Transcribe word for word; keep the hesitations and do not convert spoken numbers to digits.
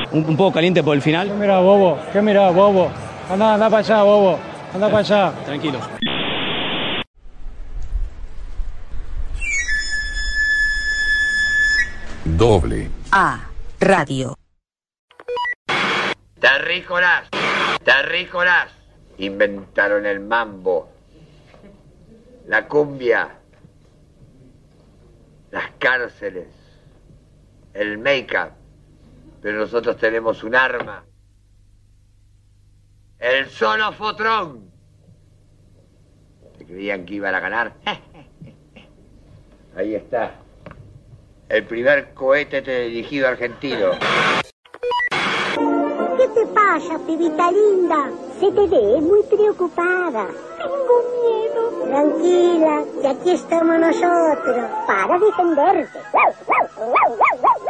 un, un poco caliente por el final. ¿Qué mirá, bobo? ¿Qué mirá, bobo? Anda, anda para allá, bobo. Anda para allá. Tranquilo. Doble A Radio. Terrícolas, terrícolas, inventaron el mambo, la cumbia, las cárceles, el make-up, pero nosotros tenemos un arma, el solofotrón. ¿Se creían que iban a ganar? Ahí está, el primer cohete dirigido argentino. ¿Qué te pasa, pibita linda? Se te ve muy preocupada. Tengo miedo. Tranquila, que aquí estamos nosotros para defenderte.